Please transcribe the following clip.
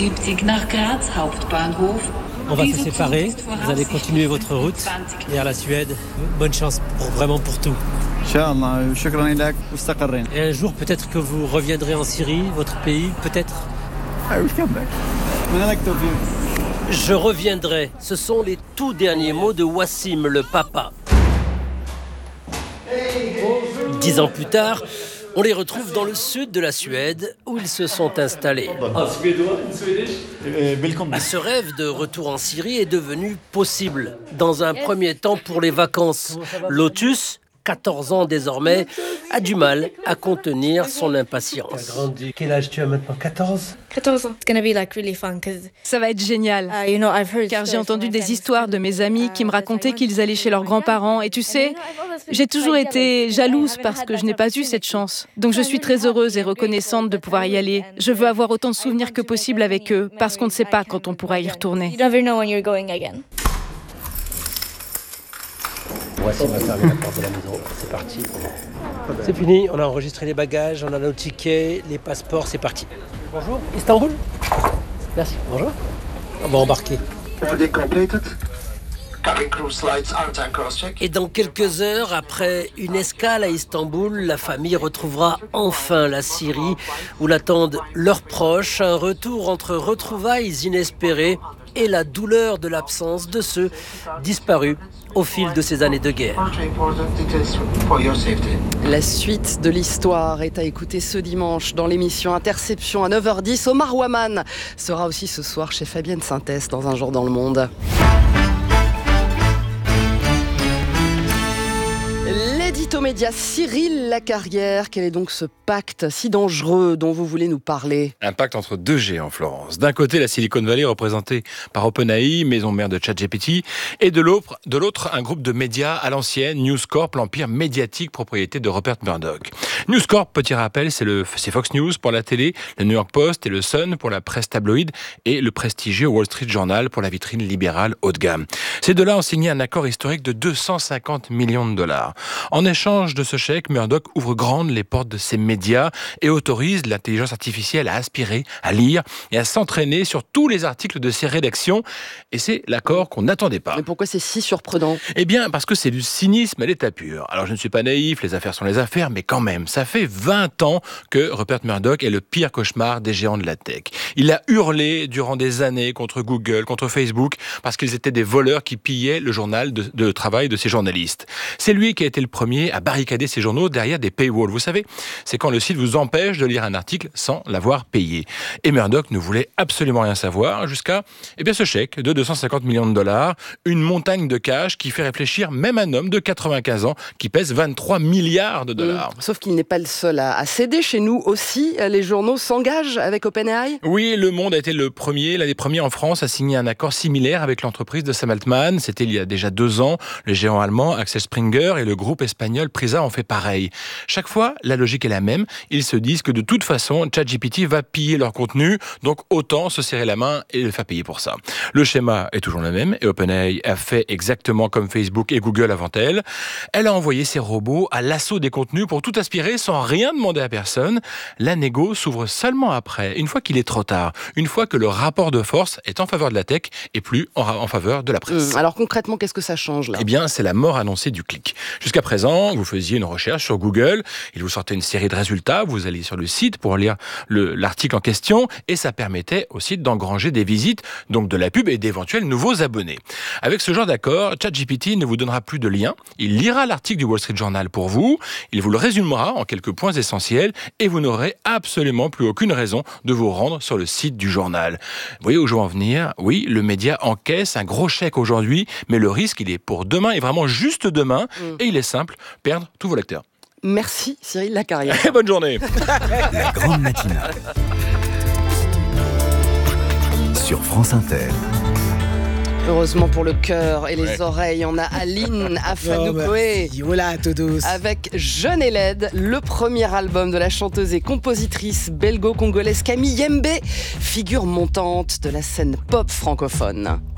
70 nach Graz, Hauptbahnhof. On va se séparer, vous allez continuer votre route vers la Suède. Bonne chance vraiment pour tout. Et un jour, peut-être que vous reviendrez en Syrie, votre pays, peut-être. Je reviendrai. Ce sont les tout derniers mots de Wassim, le papa. 10 ans plus tard, on les retrouve dans le sud de la Suède, où ils se sont installés. Ce rêve de retour en Syrie est devenu possible. Dans un premier temps pour les vacances. Lotus, 14 ans désormais, a du mal à contenir son impatience. Quel âge tu as maintenant? 14 ans. Ça va être génial. Car j'ai entendu des histoires de mes amis qui me racontaient qu'ils allaient chez leurs grands-parents. Et tu sais, j'ai toujours été jalouse parce que je n'ai pas eu cette chance. Donc je suis très heureuse et reconnaissante de pouvoir y aller. Je veux avoir autant de souvenirs que possible avec eux parce qu'on ne sait pas quand on pourra y retourner. Voici m'a fermé la porte de la maison. C'est parti. C'est fini, on a enregistré les bagages, on a nos tickets, les passeports, c'est parti. Bonjour, Istanbul. Merci, bonjour. On va embarquer. Et dans quelques heures, après une escale à Istanbul, la famille retrouvera enfin la Syrie, où l'attendent leurs proches, un retour entre retrouvailles inespérées et la douleur de l'absence de ceux disparus au fil de ces années de guerre. La suite de l'histoire est à écouter ce dimanche dans l'émission Interception à 9h10. Omar Ouaman sera aussi ce soir chez Fabienne Synthès dans Un jour dans le monde. L'édito média Cyril Lacarrière, quel est donc ce pacte si dangereux dont vous voulez nous parler? Un pacte entre deux géants, Florence. D'un côté, la Silicon Valley représentée par OpenAI, maison mère de ChatGPT, et de l'autre, un groupe de médias à l'ancienne, News Corp, l'empire médiatique propriété de Rupert Murdoch. News Corp, petit rappel, c'est Fox News pour la télé, le New York Post et le Sun pour la presse tabloïd et le prestigieux Wall Street Journal pour la vitrine libérale haut de gamme. Ces deux-là ont signé un accord historique de 250 millions de dollars. En échange de ce chèque, Murdoch ouvre grandes les portes de ses médias et autorise l'intelligence artificielle à aspirer, à lire et à s'entraîner sur tous les articles de ses rédactions. Et c'est l'accord qu'on n'attendait pas. Mais pourquoi c'est si surprenant? Eh bien, parce que c'est du cynisme à l'état pur. Alors, je ne suis pas naïf, les affaires sont les affaires, mais quand même, ça fait 20 ans que Rupert Murdoch est le pire cauchemar des géants de la tech. Il a hurlé durant des années contre Google, contre Facebook, parce qu'ils étaient des voleurs qui pillaient le journal de travail de ses journalistes. C'est lui qui a été le premier à barricader ses journaux derrière des paywalls. Vous savez, c'est quand le site vous empêche de lire un article sans l'avoir payé. Et Murdoch ne voulait absolument rien savoir jusqu'à ce chèque de 250 millions de dollars, une montagne de cash qui fait réfléchir même un homme de 95 ans qui pèse 23 milliards de dollars. Sauf qu'il n'est pas le seul à céder. Chez nous aussi, les journaux s'engagent avec OpenAI. Oui, Le Monde a été l'un des premiers en France à signer un accord similaire avec l'entreprise de Sam Altman. C'était il y a déjà 2 ans. Le géant allemand Axel Springer et le groupe espagnol Prisa ont fait pareil. Chaque fois, la logique est la même. Ils se disent que de toute façon, ChatGPT va piller leur contenu, donc autant se serrer la main et le faire payer pour ça. Le schéma est toujours le même et OpenAI a fait exactement comme Facebook et Google avant elle. Elle a envoyé ses robots à l'assaut des contenus pour tout aspirer sans rien demander à personne. La négo s'ouvre seulement après, une fois qu'il est trop tard, une fois que le rapport de force est en faveur de la tech et plus en faveur de la presse. Alors concrètement, qu'est-ce que ça change là? Eh bien, c'est la mort annoncée du clic. Jusqu'à présent, vous faisiez une recherche sur Google, il vous sortait une série de résultats, vous alliez sur le site pour lire l'article en question et ça permettait au site d'engranger des visites, donc de la pub et d'éventuels nouveaux abonnés. Avec ce genre d'accord, ChatGPT ne vous donnera plus de lien, il lira l'article du Wall Street Journal pour vous, il vous le résumera en quelques points essentiels et vous n'aurez absolument plus aucune raison de vous rendre sur le site du journal. Vous voyez où je veux en venir? Oui, le média encaisse un gros chèque aujourd'hui, mais le risque, il est pour demain et vraiment juste demain et il est simple, perdre tous vos lecteurs. Merci Cyril Lacarrière. Bonne journée. La grande matinale sur France Inter. Heureusement pour le cœur et les oreilles, on a Aline Afanoukoé avec Jeune et laide, le premier album de la chanteuse et compositrice belgo-congolaise Camille Yembe, figure montante de la scène pop francophone.